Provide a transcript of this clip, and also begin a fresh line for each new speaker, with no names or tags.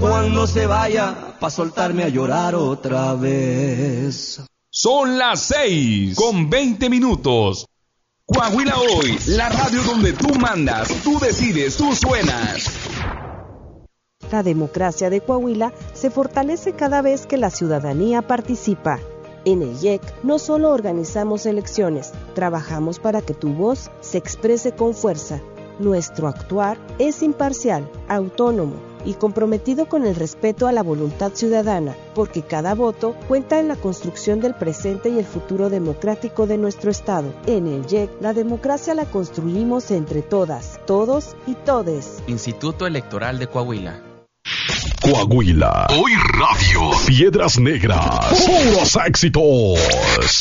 cuando se vaya, pa' soltarme a llorar otra vez.
Son las 6:20. Coahuila Hoy, la radio donde tú mandas, tú decides, tú suenas.
La democracia de Coahuila se fortalece cada vez que la ciudadanía participa. En el IEC no solo organizamos elecciones, trabajamos para que tu voz se exprese con fuerza. Nuestro actuar es imparcial, autónomo y comprometido con el respeto a la voluntad ciudadana, porque cada voto cuenta en la construcción del presente y el futuro democrático de nuestro Estado. En el IEC, la democracia la construimos entre todas, todos y todes.
Instituto Electoral de Coahuila.
Coahuila. Hoy Radio. Piedras Negras. Puros éxitos.